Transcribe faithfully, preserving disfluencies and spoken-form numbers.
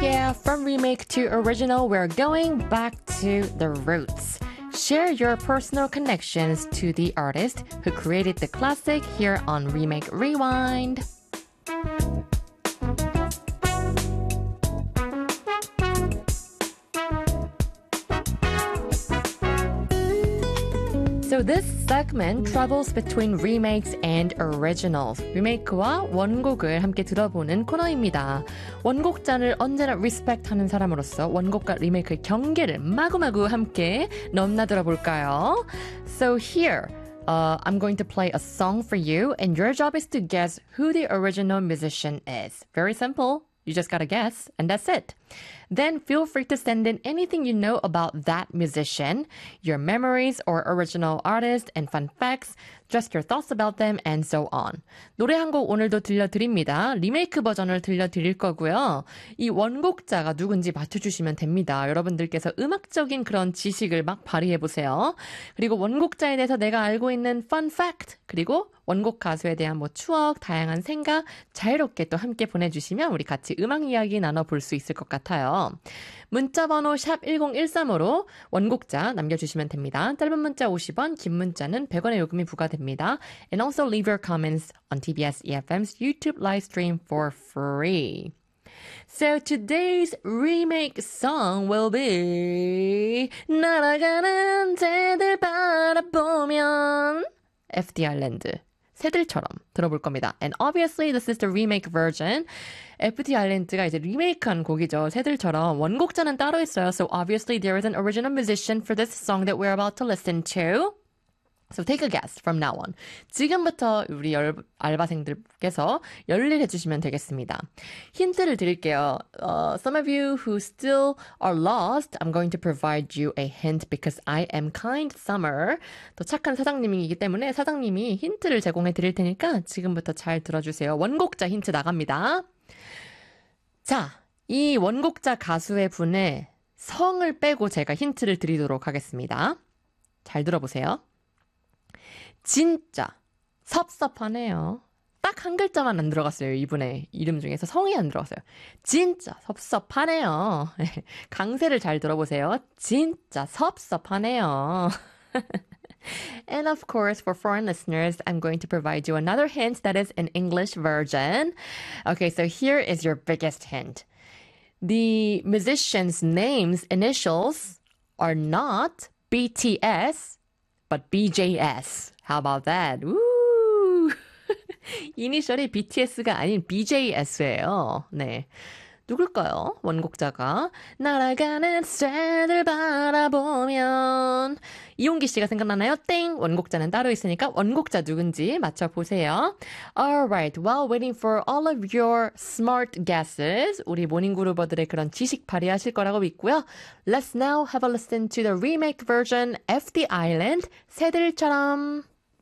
Yeah, from remake to original, we're going back to the roots. Share your personal connections to the artist who created the classic here on Remake Rewind. So this segment travels between remakes and originals. 리메이크와 원곡을 함께 들어보는 코너입니다. 원곡자를 언제나 리스펙트하는 사람으로서 원곡과 리메이크의 경계를 마구마구 함께 넘나들어 볼까요? So here, uh, I'm going to play a song for you, and your job is to guess who the original musician is. Very simple. You just gotta guess, and that's it. Then feel free to send in anything you know about that musician, your memories or original artist and fun facts, just your thoughts about them, and so on. 노래 한 곡 오늘도 들려드립니다. 리메이크 버전을 들려드릴 거고요. 이 원곡자가 누군지 맞춰주시면 됩니다. 여러분들께서 음악적인 그런 지식을 막 발휘해보세요. 그리고 원곡자에 대해서 내가 알고 있는 fun fact, 그리고 원곡 가수에 대한 뭐 추억, 다양한 생각 자유롭게 또 함께 보내주시면 우리 같이 음악 이야기 나눠볼 수 있을 것 같아요. 문자번호 샵 일공일삼으로 원곡자 남겨주시면 됩니다. 짧은 문자 오십 원, 긴 문자는 백 원의 요금이 부과됩니다. And also leave your comments on 티비에스 이에프엠's YouTube live stream for free. So today's remake song will be 날아가는 새들 바라보면 에프디 아일랜드 새들처럼 들어볼 겁니다. And obviously this is the remake version. 에프디 아일랜드가 이제 리메이크한 곡이죠. 새들처럼 원곡자는 따로 있어요. So obviously there is an original musician for this song that we're about to listen to. So take a guess from now on. 지금부터 우리 열, 알바생들께서 열일해 주시면 되겠습니다. 힌트를 드릴게요. Uh, some of you who still are lost, I'm going to provide you a hint because I am kind summer. 더 착한 사장님이기 때문에 사장님이 힌트를 제공해 드릴 테니까 지금부터 잘 들어주세요. 원곡자 힌트 나갑니다. 자, 이 원곡자 가수의 분의 성을 빼고 제가 힌트를 드리도록 하겠습니다. 잘 들어보세요. 진짜 섭섭하네요. 딱 한 글자만 안 들어갔어요. 이분의 이름 중에서 성이 안 들어갔어요. 진짜 섭섭하네요. 강세를 잘 들어보세요. 진짜 섭섭하네요. And of course, for foreign listeners, I'm going to provide you another hint that is an English version. Okay, so here is your biggest hint. The musicians' names, initials, are not B T S, but B J S. How about that? Woo! 이니셜이 비티에스가 아닌 비제이에스예요. 네. 누굴까요? 원곡자가 날아가는 새들 바라보면 이용기 씨가 생각나나요? 땡! 원곡자는 따로 있으니까 원곡자 누군지 맞춰보세요. Alright, while waiting for all of your smart guesses, 우리 모닝그루버들의 그런 지식 발휘하실 거라고 믿고요. Let's now have a listen to the remake version, 에프디 Island, 새들처럼.